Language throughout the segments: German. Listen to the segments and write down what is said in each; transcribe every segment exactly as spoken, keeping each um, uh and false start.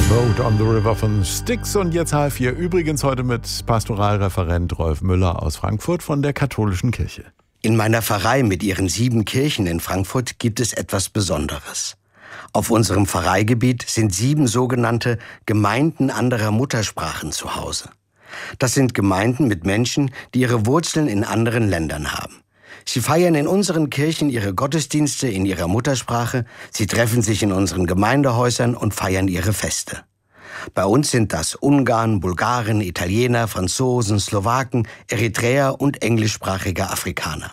Boat on the River von Styx und jetzt H vier. Übrigens heute mit Pastoralreferent Rolf Müller aus Frankfurt von der Katholischen Kirche. In meiner Pfarrei mit ihren sieben Kirchen in Frankfurt gibt es etwas Besonderes. Auf unserem Pfarreigebiet sind sieben sogenannte Gemeinden anderer Muttersprachen zu Hause. Das sind Gemeinden mit Menschen, die ihre Wurzeln in anderen Ländern haben. Sie feiern in unseren Kirchen ihre Gottesdienste in ihrer Muttersprache, sie treffen sich in unseren Gemeindehäusern und feiern ihre Feste. Bei uns sind das Ungarn, Bulgaren, Italiener, Franzosen, Slowaken, Eritreer und englischsprachige Afrikaner.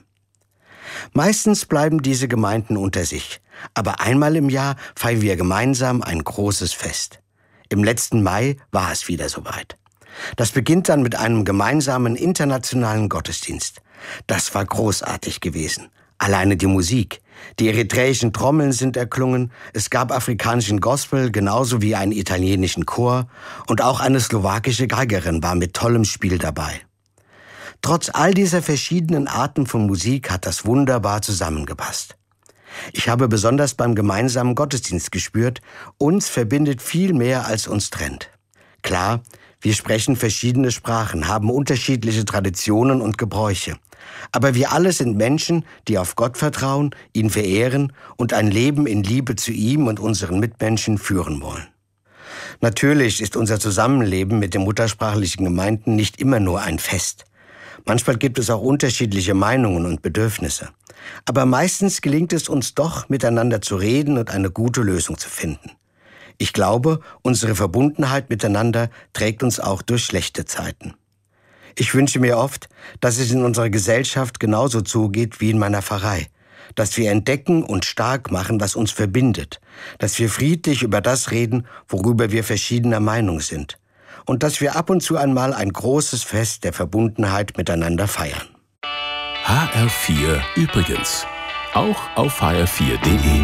Meistens bleiben diese Gemeinden unter sich, aber einmal im Jahr feiern wir gemeinsam ein großes Fest. Im letzten Mai war es wieder soweit. Das beginnt dann mit einem gemeinsamen internationalen Gottesdienst. Das war großartig gewesen. Alleine die Musik. Die eritreischen Trommeln sind erklungen, es gab afrikanischen Gospel genauso wie einen italienischen Chor und auch eine slowakische Geigerin war mit tollem Spiel dabei. Trotz all dieser verschiedenen Arten von Musik hat das wunderbar zusammengepasst. Ich habe besonders beim gemeinsamen Gottesdienst gespürt, uns verbindet viel mehr als uns trennt. Klar, wir sprechen verschiedene Sprachen, haben unterschiedliche Traditionen und Gebräuche. Aber wir alle sind Menschen, die auf Gott vertrauen, ihn verehren und ein Leben in Liebe zu ihm und unseren Mitmenschen führen wollen. Natürlich ist unser Zusammenleben mit den muttersprachlichen Gemeinden nicht immer nur ein Fest. Manchmal gibt es auch unterschiedliche Meinungen und Bedürfnisse. Aber meistens gelingt es uns doch, miteinander zu reden und eine gute Lösung zu finden. Ich glaube, unsere Verbundenheit miteinander trägt uns auch durch schlechte Zeiten. Ich wünsche mir oft, dass es in unserer Gesellschaft genauso zugeht wie in meiner Pfarrei, dass wir entdecken und stark machen, was uns verbindet, dass wir friedlich über das reden, worüber wir verschiedener Meinung sind und dass wir ab und zu einmal ein großes Fest der Verbundenheit miteinander feiern. H R vier übrigens, auch auf H R vier punkt de.